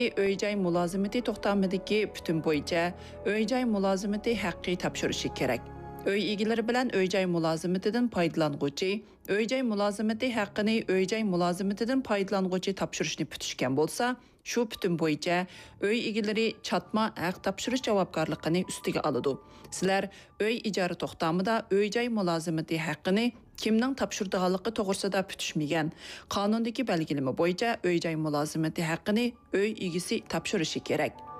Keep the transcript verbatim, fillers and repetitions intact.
Uy-joy mulozimati to'xtamidagi butun bo'yicha uy-joy mulozimati haqqi topshirishi kerak. Uy egalari bilan uy-joy mulozimatidan foydalanuvchi, uy-joy mulozimati haqqini uy-joy mulozimatidan foydalanuvchi topshirishni kutishgan bo'lsa, shu butun bo'yicha uy egalari chatma haq topshirish javobgarligini ustiga oladi. Sizlar uy ijara to'xtamida uy-joy mulozimati haqqini kimning topshirdiganligi to'g'risida putishmagan. Qonundagi belgilama bo'yicha uy-joy mulozimati haqqini uy egasi topshirishi kerak.